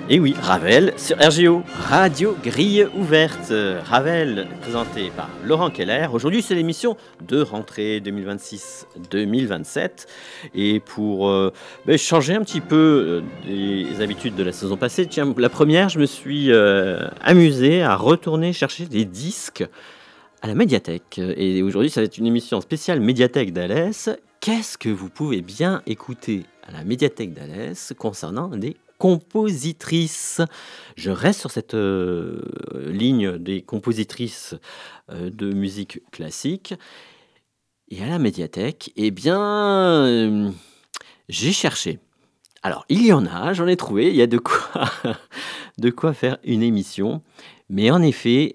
Et oui, Ravel sur RGO, Radio Grille Ouverte. Ravel, présenté par Laurent Keller. Aujourd'hui, c'est l'émission de rentrée 2026-2027. Et pour changer un petit peu des habitudes de la saison passée, tiens, la première, je me suis amusé à retourner chercher des disques à la médiathèque. Et aujourd'hui, ça va être une émission spéciale médiathèque d'Alès. Qu'est-ce que vous pouvez bien écouter à la médiathèque d'Alès concernant des compositrices? Je reste sur cette ligne des compositrices de musique classique. Et à la médiathèque, eh bien, j'ai cherché. Alors, il y en a, j'en ai trouvé, il y a de quoi, de quoi faire une émission. Mais en effet,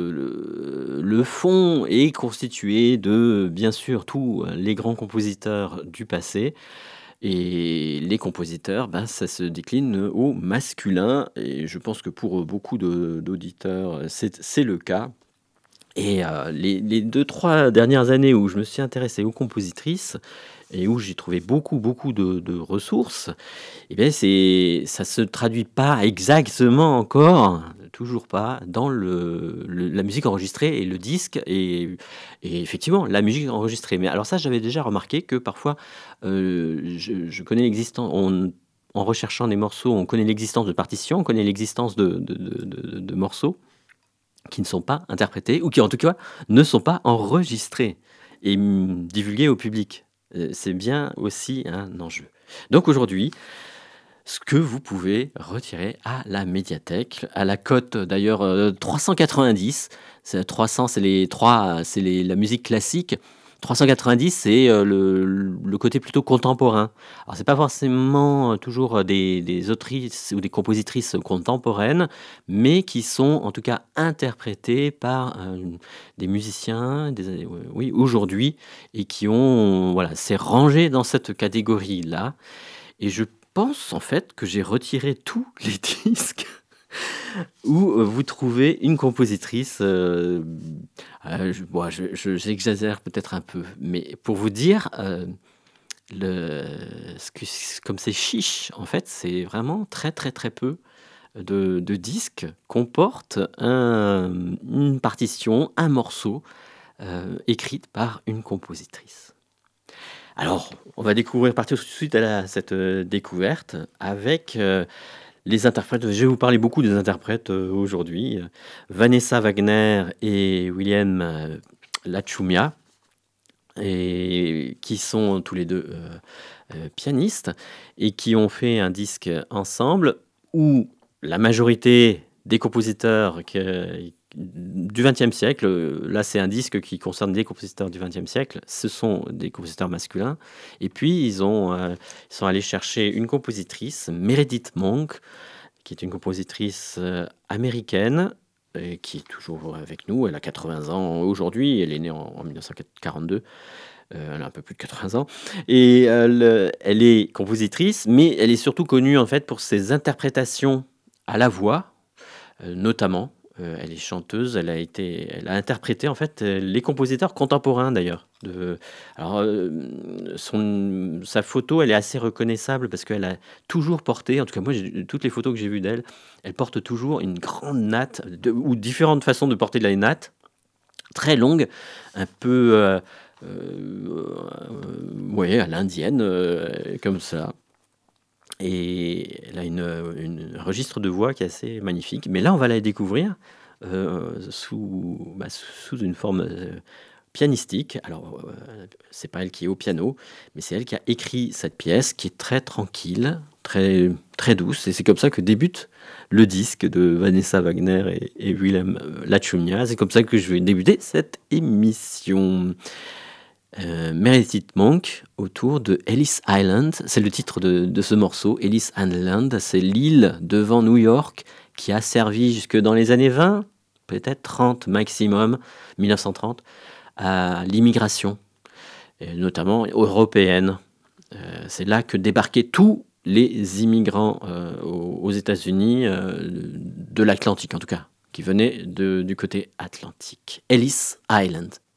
le fond est constitué de, bien sûr, tous les grands compositeurs du passé. Et les compositeurs, ben, ça se décline au masculin. Et je pense que pour beaucoup d'auditeurs, c'est le cas. Et les 2-3 dernières années où je me suis intéressé aux compositrices et où j'ai trouvé beaucoup de ressources, eh bien ça se traduit pas exactement encore, toujours pas, dans la musique enregistrée et le disque et effectivement la musique enregistrée. Mais alors ça, j'avais déjà remarqué que parfois, je connais l'existence, en recherchant des morceaux, on connaît l'existence de partitions, on connaît l'existence de morceaux qui ne sont pas interprétés ou qui en tout cas ne sont pas enregistrés et divulgués au public. C'est bien aussi un enjeu. Donc aujourd'hui, ce que vous pouvez retirer à la médiathèque, à la cote d'ailleurs 390, 300 c'est la musique classique, 390 c'est le côté plutôt contemporain. Alors c'est pas forcément toujours des autrices ou des compositrices contemporaines, mais qui sont en tout cas interprétées par des musiciens, oui aujourd'hui, et qui ont voilà, c'est rangé dans cette catégorie-là. Et je pense en fait que j'ai retiré tous les disques où vous trouvez une compositrice. J'exagère peut-être un peu, mais pour vous dire, comme c'est chiche, en fait, c'est vraiment très peu de disques comportent une partition, un morceau écrite par une compositrice. Alors, on va partir tout de suite à cette découverte avec les interprètes. Je vais vous parler beaucoup des interprètes aujourd'hui. Vanessa Wagner et William Lachumia, et qui sont tous les deux pianistes et qui ont fait un disque ensemble où la majorité des compositeurs du XXe siècle, là c'est un disque qui concerne des compositeurs du XXe siècle, ce sont des compositeurs masculins, et puis ils sont allés chercher une compositrice, Meredith Monk, qui est une compositrice américaine, et qui est toujours avec nous, elle a 80 ans aujourd'hui, elle est née en 1942, elle a un peu plus de 80 ans, et elle est compositrice, mais elle est surtout connue en fait pour ses interprétations à la voix, notamment. Elle est chanteuse, elle a interprété en fait les compositeurs contemporains d'ailleurs. Alors sa photo, elle est assez reconnaissable parce qu'elle a toujours porté, en tout cas moi toutes les photos que j'ai vues d'elle, elle porte toujours une grande natte ou différentes façons de porter de la natte, très longue, un peu ouais, à l'indienne, comme ça. Et elle a un registre de voix qui est assez magnifique. Mais là, on va la découvrir sous une forme pianistique. Alors, c'est pas elle qui est au piano, mais c'est elle qui a écrit cette pièce qui est très tranquille, très douce. Et c'est comme ça que débute le disque de Vanessa Wagner et Willem Lachumia. C'est comme ça que je vais débuter cette émission. Meredith Monk autour de Ellis Island, c'est le titre de ce morceau. Ellis Island, c'est l'île devant New York qui a servi jusque dans les années 20, peut-être 30 maximum, 1930, à l'immigration, notamment européenne. C'est là que débarquaient tous les immigrants aux États-Unis, de l'Atlantique en tout cas, qui venaient du côté atlantique. Ellis Island.